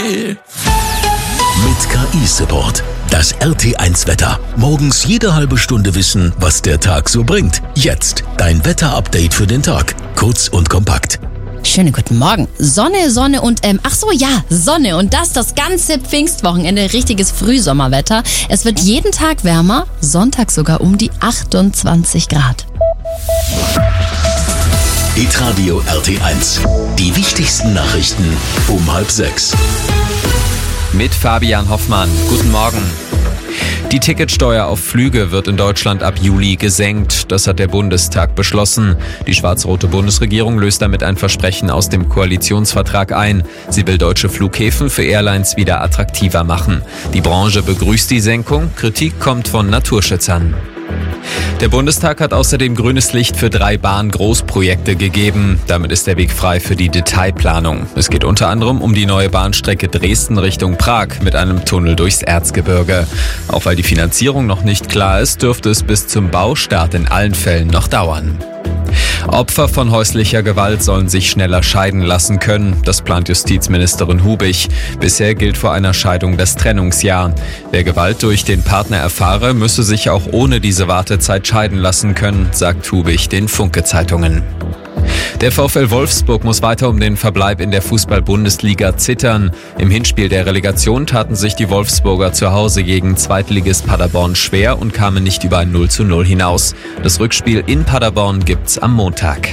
geil. Mit KI-Support. Das RT1-Wetter. Morgens jede halbe Stunde wissen, was der Tag so bringt. Jetzt dein Wetter-Update für den Tag. Kurz und kompakt. Schönen guten Morgen. Sonne und Sonne. Und das ganze Pfingstwochenende. Richtiges Frühsommerwetter. Es wird jeden Tag wärmer. Sonntag sogar um die 28 Grad. Hitradio RT1. Die wichtigsten Nachrichten um 5:30. Mit Fabian Hoffmann. Guten Morgen. Die Ticketsteuer auf Flüge wird in Deutschland ab Juli gesenkt. Das hat der Bundestag beschlossen. Die schwarz-rote Bundesregierung löst damit ein Versprechen aus dem Koalitionsvertrag ein. Sie will deutsche Flughäfen für Airlines wieder attraktiver machen. Die Branche begrüßt die Senkung. Kritik kommt von Naturschützern. Der Bundestag hat außerdem grünes Licht für 3 Bahn-Großprojekte gegeben. Damit ist der Weg frei für die Detailplanung. Es geht unter anderem um die neue Bahnstrecke Dresden Richtung Prag mit einem Tunnel durchs Erzgebirge. Auch weil die Finanzierung noch nicht klar ist, dürfte es bis zum Baustart in allen Fällen noch dauern. Opfer von häuslicher Gewalt sollen sich schneller scheiden lassen können. Das plant Justizministerin Hubich. Bisher gilt vor einer Scheidung das Trennungsjahr. Wer Gewalt durch den Partner erfahre, müsse sich auch ohne diese Wartezeit scheiden lassen können, sagt Hubich den Funke-Zeitungen. Der VfL Wolfsburg muss weiter um den Verbleib in der Fußball-Bundesliga zittern. Im Hinspiel der Relegation taten sich die Wolfsburger zu Hause gegen Zweitligist Paderborn schwer und kamen nicht über ein 0:0 hinaus. Das Rückspiel in Paderborn gibt's am Montag.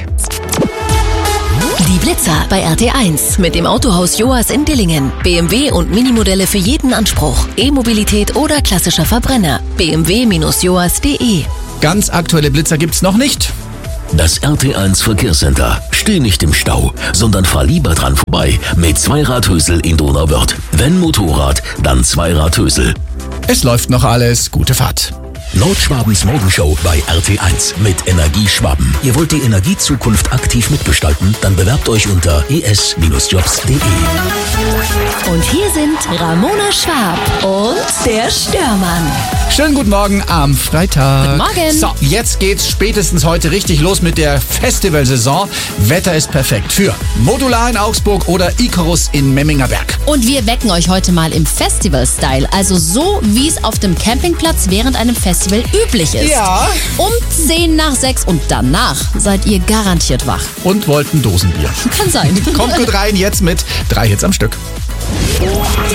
Die Blitzer bei RT1 mit dem Autohaus Joas in Dillingen. BMW und Minimodelle für jeden Anspruch. E-Mobilität oder klassischer Verbrenner. bmw-joas.de. Ganz aktuelle Blitzer gibt's noch nicht. Das RT1 Verkehrscenter. Steh nicht im Stau, sondern fahr lieber dran vorbei mit Zweiradhösel in Donauwörth. Wenn Motorrad, dann Zweiradhösel. Es läuft noch alles. Gute Fahrt. Nordschwabens Morgenshow bei RT1 mit Energie Schwaben. Ihr wollt die Energiezukunft aktiv mitgestalten? Dann bewerbt euch unter es-jobs.de. Und hier sind Ramona Schwab und der Störmann. Schönen guten Morgen am Freitag. Guten Morgen. So, jetzt geht's spätestens heute richtig los mit der Festivalsaison. Wetter ist perfekt für Modular in Augsburg oder Icarus in Memminger Berg. Und wir wecken euch heute mal im Festival-Style. Also so, wie es auf dem Campingplatz während einem Festival üblich ist. Ja. Um 5:10 und danach seid ihr garantiert wach. Und wollten Dosenbier. Kann sein. Kommt gut rein jetzt mit 3 Hits am Stück. Die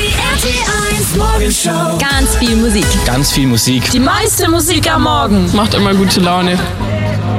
RT1 Morgenshow. Ganz viel Musik. Ganz viel Musik. Die meiste Musik am Morgen. Macht immer gute Laune.